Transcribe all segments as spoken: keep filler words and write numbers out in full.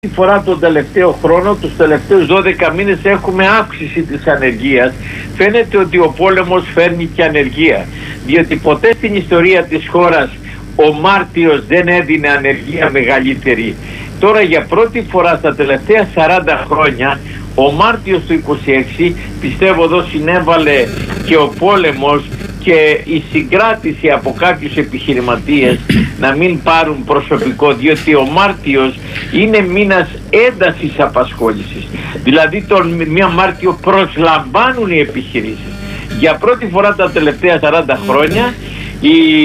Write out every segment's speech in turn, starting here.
φορά τον τελευταίο χρόνο, τους τελευταίους δώδεκα μήνες έχουμε αύξηση της ανεργίας. Φαίνεται ότι ο πόλεμος φέρνει και ανεργία, διότι ποτέ στην ιστορία της χώρας ο Μάρτιος δεν έδινε ανεργία μεγαλύτερη. Τώρα για πρώτη φορά στα τελευταία σαράντα χρόνια ο Μάρτιος του είκοσι έξι, πιστεύω εδώ συνέβαλε και ο πόλεμος και η συγκράτηση από κάποιους επιχειρηματίες να μην πάρουν προσωπικό, διότι ο Μάρτιος είναι μήνας έντασης απασχόλησης. Δηλαδή τον μία Μάρτιο προσλαμβάνουν οι επιχειρήσεις. Για πρώτη φορά τα τελευταία σαράντα χρόνια η,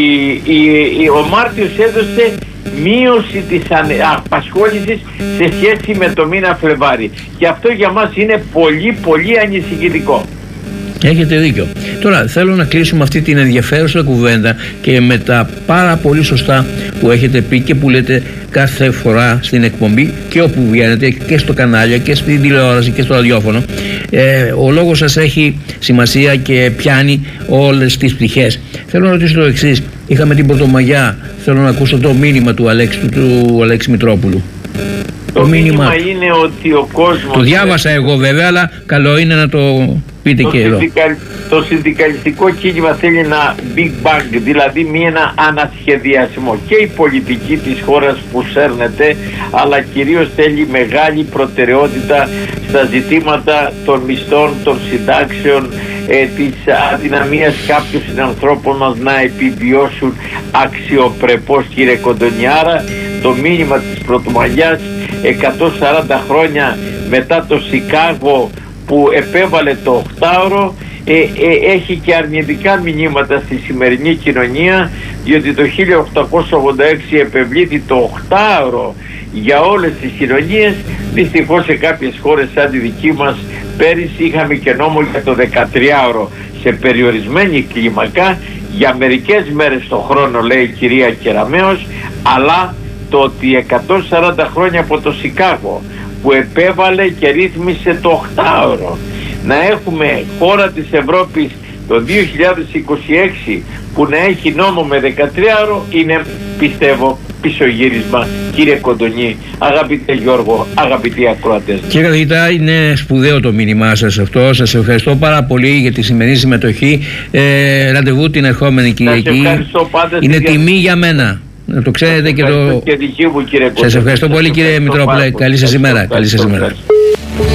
η, η, ο Μάρτιος έδωσε μείωση της απασχόλησης σε σχέση με το μήνα Φλεβάρι. Και αυτό για μας είναι πολύ πολύ ανησυχητικό. Έχετε δίκιο. Τώρα θέλω να κλείσουμε αυτή την ενδιαφέρουσα κουβέντα και με τα πάρα πολύ σωστά που έχετε πει και που λέτε κάθε φορά στην εκπομπή και όπου βγαίνετε και στο κανάλια και στην τηλεόραση και στο ραδιόφωνο. Ε, ο λόγος σας έχει σημασία και πιάνει όλες τις πτυχές. Θέλω να ρωτήσω το εξής. Είχαμε την Πρωτομαγιά. Θέλω να ακούσω το μήνυμα του Αλέξη, του, του Αλέξη Μητρόπουλου. Το, το μήνυμα είναι ότι ο κόσμος... Το διάβασα εγώ βέβαια, αλλά καλό είναι να το πείτε το και εδώ. Το συνδικαλιστικό κίνημα θέλει ένα big bang, δηλαδή μία ένα ανασχεδιασμό. Και η πολιτική της χώρας που σέρνεται, αλλά κυρίως θέλει μεγάλη προτεραιότητα στα ζητήματα των μισθών, των συντάξεων, ε, της αδυναμίας κάποιων συνανθρώπων μας να επιβιώσουν αξιοπρεπώς, κύριε Κοντονιάρα. Το μήνυμα της Πρωτομαγιάς, εκατόν σαράντα χρόνια μετά το Σικάγο που επέβαλε το οχτάωρο, ε, ε, έχει και αρνητικά μηνύματα στη σημερινή κοινωνία, διότι το χίλια οκτακόσια ογδόντα έξι επευλήθη το οχτάωρο για όλες τις κοινωνίες. Δυστυχώς σε κάποιες χώρες σαν τη δική μας πέρυσι είχαμε και νόμο για το δεκατριάωρο σε περιορισμένη κλίμακα για μερικές μέρες το χρόνο, λέει η κυρία Κεραμέως, αλλά το ότι εκατόν σαράντα χρόνια από το Σικάγο που επέβαλε και ρύθμισε το οχτάωρο, να έχουμε χώρα της Ευρώπης το δύο χιλιάδες είκοσι έξι που να έχει νόμο με δεκατριάωρο, είναι, πιστεύω, πισωγύρισμα, κύριε Κοντονή, αγαπητέ Γιώργο, αγαπητοί ακροατές. Κύριε καθηγητά, είναι σπουδαίο το μήνυμά σας αυτό. Σας ευχαριστώ πάρα πολύ για τη σημερινή συμμετοχή. Ε, ραντεβού την ερχόμενη Κυριακή. Είναι τιμή για μένα. Να το ξέρετε και το... Και δική μου, κύριε Κοντονή. Σας ευχαριστώ πολύ, κύριε Μητρόπουλε. Καλή σας ημέρα. Καλή σας ημέρα.